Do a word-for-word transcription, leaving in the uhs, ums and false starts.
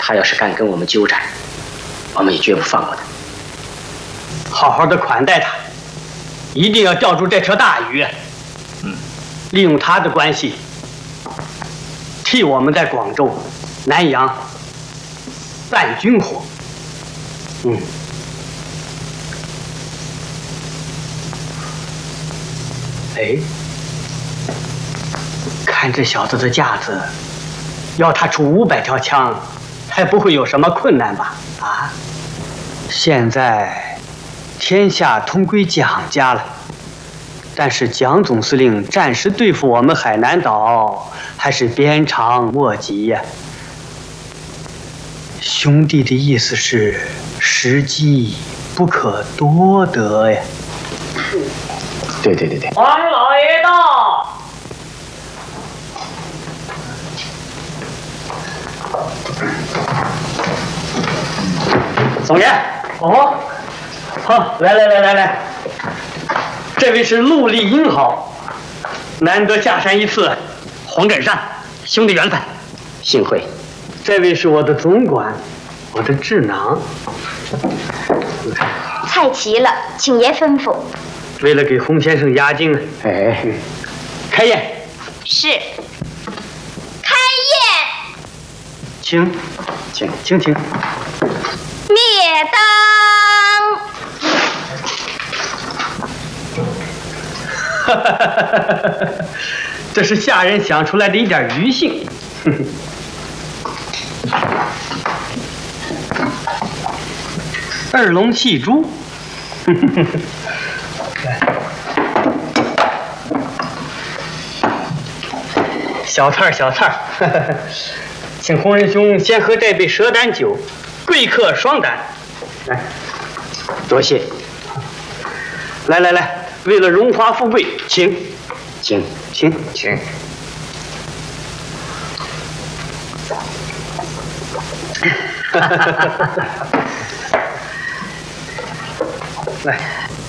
他要是敢跟我们纠缠，我们也绝不放过他。 好好的款待他，一定要钓住这条大鱼。嗯，利用他的关系，替我们在广州、南阳办军火。嗯。哎，看这小子的架子，要他出五百条枪，还不会有什么困难吧？啊，现在天下通归蒋家了，但是蒋总司令暂时对付我们海南岛还是鞭长莫及呀。兄弟的意思是，时机不可多得呀。 对对对对。 王老爷到。总监。哦。好，来来来来来，这位是陆立英豪，难得下山一次，黄振山，兄弟缘分， 幸会。 这位是我的总管，我的智囊。 菜齐了，请爷吩咐。 为了给洪先生压惊，哎，开宴。 是。开宴。 请，请，请请。 灭灯。 哈哈哈！这是下人想出来的一点余兴。二龙戏珠。小菜儿，小菜儿，请洪仁兄先喝这杯蛇胆酒，贵客双胆。来， 多谢。 来来来，为了荣华富贵，请， 请， 请， 请。 来。